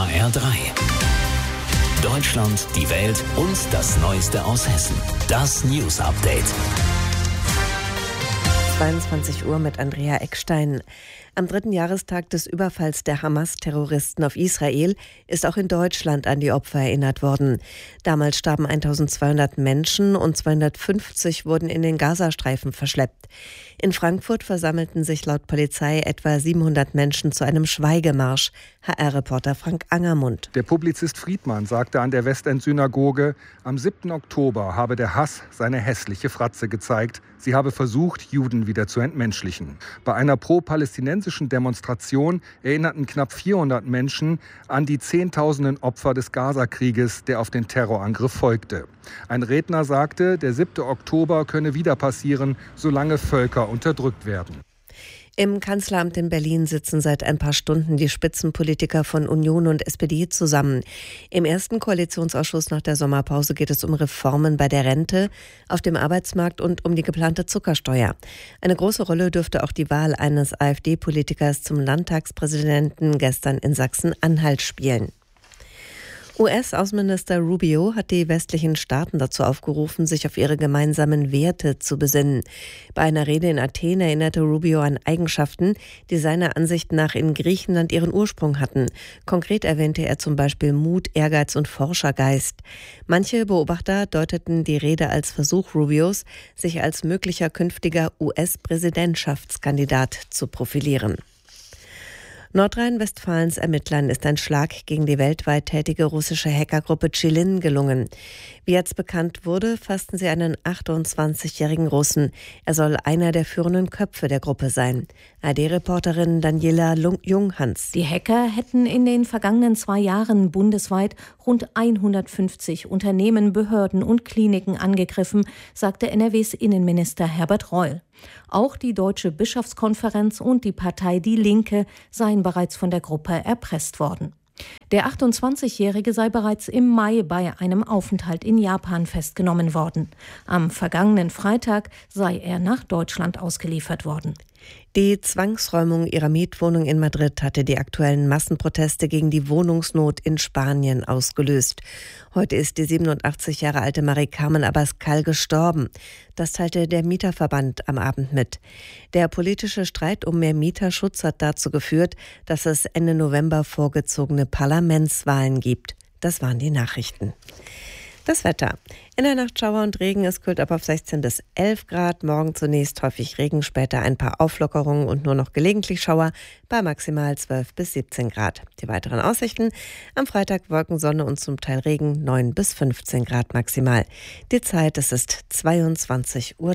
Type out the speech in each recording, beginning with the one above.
HR3. Deutschland, die Welt und das Neueste aus Hessen. Das News Update. 22 Uhr mit Andrea Eckstein. Am 3. Jahrestag des Überfalls der Hamas-Terroristen auf Israel ist auch in Deutschland an die Opfer erinnert worden. Damals starben 1200 Menschen und 250 wurden in den Gazastreifen verschleppt. In Frankfurt versammelten sich laut Polizei etwa 700 Menschen zu einem Schweigemarsch. HR-Reporter Frank Angermund. Der Publizist Friedmann sagte an der Westend-Synagoge, am 7. Oktober habe der Hass seine hässliche Fratze gezeigt. Sie habe versucht, Juden wieder zu entmenschlichen. Bei einer pro-palästinensischen Demonstration erinnerten knapp 400 Menschen an die Zehntausenden Opfer des Gazakrieges, der auf den Terrorangriff folgte. Ein Redner sagte, der 7. Oktober könne wieder passieren, solange Völker unterdrückt werden. Im Kanzleramt in Berlin sitzen seit ein paar Stunden die Spitzenpolitiker von Union und SPD zusammen. Im ersten Koalitionsausschuss nach der Sommerpause geht es um Reformen bei der Rente, auf dem Arbeitsmarkt und um die geplante Zuckersteuer. Eine große Rolle dürfte auch die Wahl eines AfD-Politikers zum Landtagspräsidenten gestern in Sachsen-Anhalt spielen. US-Außenminister Rubio hat die westlichen Staaten dazu aufgerufen, sich auf ihre gemeinsamen Werte zu besinnen. Bei einer Rede in Athen erinnerte Rubio an Eigenschaften, die seiner Ansicht nach in Griechenland ihren Ursprung hatten. Konkret erwähnte er zum Beispiel Mut, Ehrgeiz und Forschergeist. Manche Beobachter deuteten die Rede als Versuch Rubios, sich als möglicher künftiger US-Präsidentschaftskandidat zu profilieren. Nordrhein-Westfalens Ermittlern ist ein Schlag gegen die weltweit tätige russische Hackergruppe Chilin gelungen. Wie jetzt bekannt wurde, fassten sie einen 28-jährigen Russen. Er soll einer der führenden Köpfe der Gruppe sein. ARD-Reporterin Daniela Junghans. Die Hacker hätten in den vergangenen 2 Jahren bundesweit rund 150 Unternehmen, Behörden und Kliniken angegriffen, sagte NRWs Innenminister Herbert Reul. Auch die Deutsche Bischofskonferenz und die Partei Die Linke seien bereits von der Gruppe erpresst worden. Der 28-Jährige sei bereits im Mai bei einem Aufenthalt in Japan festgenommen worden. Am vergangenen Freitag sei er nach Deutschland ausgeliefert worden. Die Zwangsräumung ihrer Mietwohnung in Madrid hatte die aktuellen Massenproteste gegen die Wohnungsnot in Spanien ausgelöst. Heute ist die 87 Jahre alte Marie Carmen Abascal gestorben. Das teilte der Mieterverband am Abend mit. Der politische Streit um mehr Mieterschutz hat dazu geführt, dass es Ende November vorgezogene Parlamentswahlen gibt. Das waren die Nachrichten. Das Wetter. In der Nacht Schauer und Regen, es kühlt ab auf 16 bis 11 Grad. Morgen zunächst häufig Regen, später ein paar Auflockerungen und nur noch gelegentlich Schauer bei maximal 12 bis 17 Grad. Die weiteren Aussichten: am Freitag Wolken, Sonne und zum Teil Regen, 9 bis 15 Grad maximal. Die Zeit, es ist 22:03 Uhr.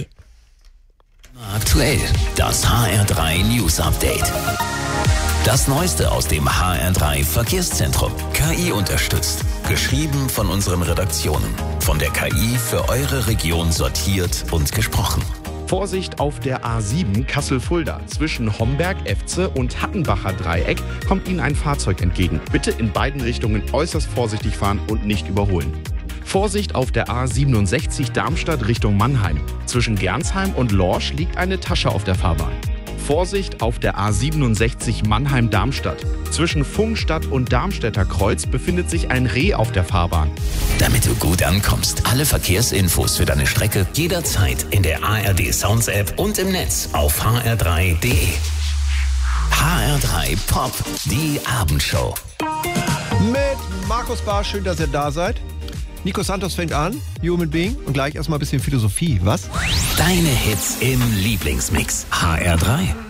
Aktuell, das HR3 News Update. Das Neueste aus dem HR3 Verkehrszentrum. KI unterstützt. Geschrieben von unseren Redaktionen. Von der KI für eure Region sortiert und gesprochen. Vorsicht auf der A7 Kassel-Fulda. Zwischen Homberg, Efze und Hattenbacher Dreieck kommt Ihnen ein Fahrzeug entgegen. Bitte in beiden Richtungen äußerst vorsichtig fahren und nicht überholen. Vorsicht auf der A67 Darmstadt Richtung Mannheim. Zwischen Gernsheim und Lorsch liegt eine Tasche auf der Fahrbahn. Vorsicht auf der A67 Mannheim-Darmstadt. Zwischen Pfungstadt und Darmstädter Kreuz befindet sich ein Reh auf der Fahrbahn. Damit du gut ankommst, alle Verkehrsinfos für deine Strecke jederzeit in der ARD Sounds App und im Netz auf hr3.de. HR3 Pop, die Abendshow. Mit Markus Barr, schön, dass ihr da seid. Nico Santos fängt an, Human Being, und gleich erstmal ein bisschen Philosophie, was? Deine Hits im Lieblingsmix. HR3.